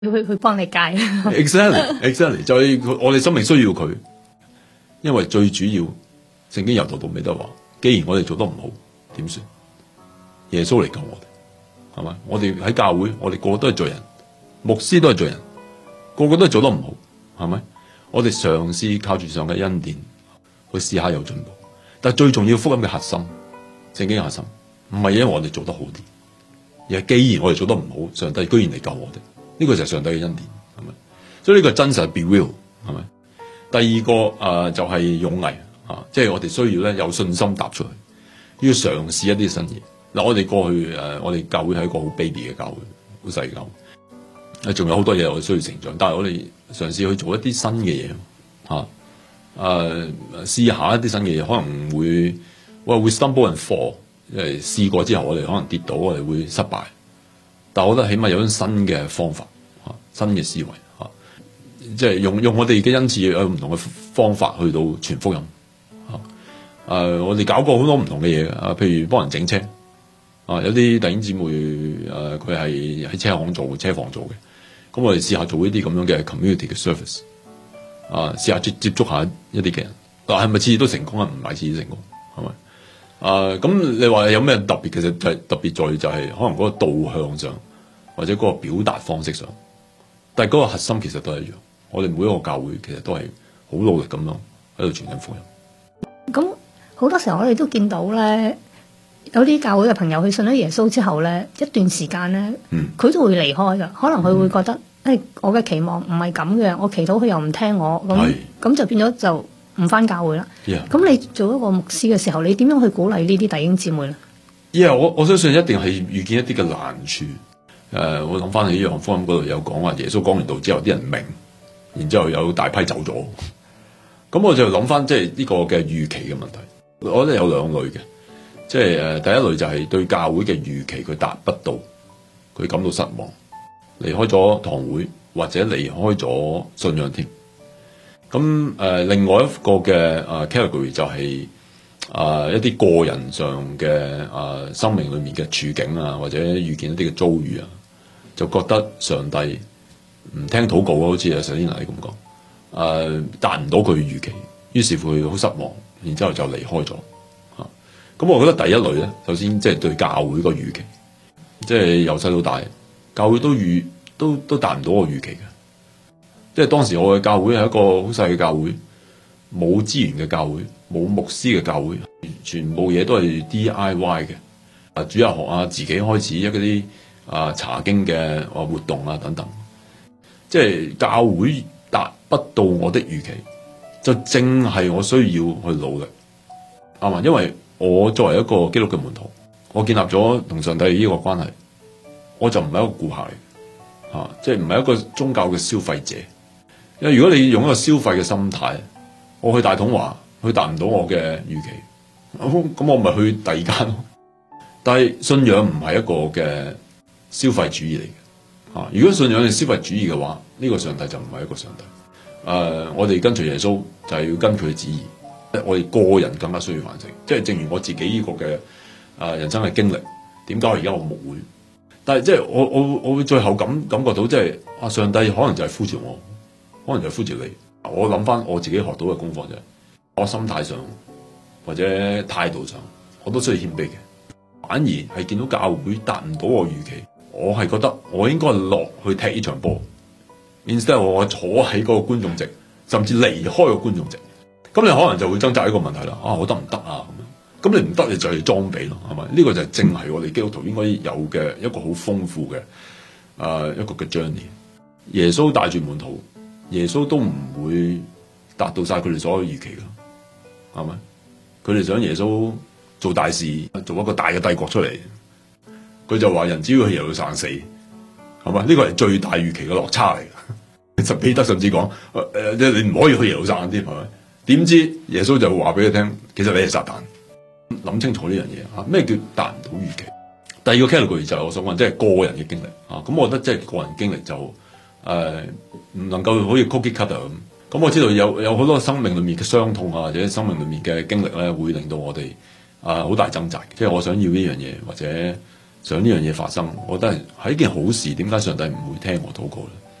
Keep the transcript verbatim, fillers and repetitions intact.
要去去幫你戒。 exactly，exactly， 就係我哋生命需要佢，因為最主要聖經由頭到尾都話，既然我哋做得唔好，點算？耶穌嚟救我哋，係咪？我哋喺教會，我哋個個都係罪人，牧師都係罪人，個個都係做得唔好，係咪？我哋嘗試靠住上嘅恩典去試下有進步，但係最重要福音嘅核心，聖經嘅核心，唔係因為我哋做得好啲，而係既然我哋做得唔好，上帝居然嚟救我哋。呢個就係上帝嘅恩典，係咪？所以呢個真實 be real， 係咪？第二個誒、呃、就係、是、勇毅啊，即係我哋需要咧有信心踏出去，要嘗試一啲新嘢。嗱，我哋過去誒、呃，我哋教會係一個好 baby 嘅教會，好細嘅教會，仲有好多嘢我哋需要成長。但係我哋嘗試去做一啲新嘅嘢，嚇、啊、誒、呃、試下一啲新嘅嘢，可能會喂會 stumble and fall，因為試過之後我哋可能跌倒，我哋會失敗。但係我覺得起碼有種新嘅方法，嚇，新嘅思維，嚇，即係用用我哋嘅恩賜有唔同嘅方法去到傳福音，嚇。誒，我哋搞過好多唔同嘅嘢，啊，譬如幫人整車，啊，有啲弟兄姊妹誒，佢係喺車行做車房做嘅，咁我哋試下做一啲咁樣嘅 community 嘅 service，啊，試下接接觸下一啲嘅人，但係咪次次都成功啊？唔係次次成功，係咪？啊，咁你話有咩特別？其實就係特別在就係可能嗰個導向上，或者嗰個表達方式上，但係嗰個核心其實都係一樣。我哋每一個教會其實都係好努力咁樣喺度傳緊福音。 咁好多時候我哋都見到咧，有啲教會嘅朋友佢信咗耶穌之後咧，一段時間咧，佢、嗯、都會離開㗎。可能佢會覺得，誒、嗯哎，我嘅期望唔係咁嘅，我祈禱佢又唔聽我，咁咁就變咗就唔返教會啦。咁、yeah. 你做一個牧師嘅時候，你點樣去鼓勵呢啲弟兄姊妹咧？ 因、yeah, 為我我相信一定係遇見一啲嘅難處。誒、呃，我諗翻起《約翰福音》嗰度有講話，耶穌講完道之後，啲人明，然之後有大批走咗。咁我就諗翻，即係呢個嘅預期嘅問題。我覺得有兩類嘅，即係誒，第一類就係對教會嘅預期佢達不到，佢感到失望，離開咗堂會或者離開咗信仰添。咁誒、呃，另外一個嘅誒、呃、category 就係、是、啊、呃、一啲個人上嘅啊、呃、生命裏面嘅處境啊，或者遇見一啲嘅遭遇啊，就覺得上帝唔聽禱告啊，好似阿 Selina 你咁講，誒達唔到佢預期，於是乎佢好失望，然之後就離開咗嚇。咁、啊、我覺得第一類咧，首先即係對教會個預期，即係由細到大，教會都預都都達唔到我預期嘅。即係當時我嘅教會係一個好細嘅教會，冇資源嘅教會，冇牧師嘅教會，全部嘢都係 D I Y 嘅。啊，主日學啊，自己開始一啲啊查經嘅活動啊等等。即係教會達不到我的預期，就正係我需要去努力，啱嘛？因為我作為一個基督嘅門徒，我建立咗同上帝呢個關係，我就唔係一個顧客嚟，啊，即係唔係一個宗教嘅消費者。因為如果你用一個消費嘅心態，我去大統華，佢達唔到我嘅預期，咁我咪去第二間咯。但係信仰唔係一個嘅消費主義嚟嘅，啊！如果信仰係消費主義嘅話，呢個上帝就唔係一個上帝。誒、呃，我哋跟隨耶穌就係要跟佢嘅旨意，我哋個人更加需要反省。即係正如我自己呢個嘅誒人生嘅經歷，點解而家我牧會？但係即係我我我會最後感感覺到，即係啊，上帝可能就係呼召我。可能就呼召你。我諗翻我自己學到嘅功課就係，我心態上或者態度上，我都需要謙卑嘅。反而係見到教會達唔到我預期，我係覺得我應該落去踢呢場波。instead 我坐喺嗰個觀眾席，甚至離開個觀眾席。咁你可能就會掙扎一個問題啦。啊，我得唔得啊？咁樣，咁你唔得，你就係裝備咯，係咪？呢、這個就係正係我哋基督徒應該有嘅一個好豐富嘅誒、呃、一個嘅 journey。耶穌帶住門徒。耶穌都唔會達到晒佢哋所有預期㗎，係咪？佢哋想耶穌做大事，做一個大嘅帝國出嚟，佢就話人只要去耶路撒冷死，係咪？呢個係最大預期嘅落差嚟嘅。其實彼得甚至講：誒、呃，你唔可以去耶路撒冷添，係咪？點知耶穌就話俾佢聽，其實你係撒旦。諗清楚呢樣嘢嚇，咩叫達唔到預期？第二個 category 就係我想講，即係個人嘅經歷嚇。咁我覺得即係個人經歷就。誒、呃、唔能夠好似 cookie cutter 咁，咁我知道有有好多生命裏面嘅傷痛啊，或者生命裏面嘅經歷咧，會令到我哋啊好大掙扎。即係我想要呢樣嘢，或者想呢樣嘢發生，我覺得係係一件好事。點解上帝唔會聽我禱告咧？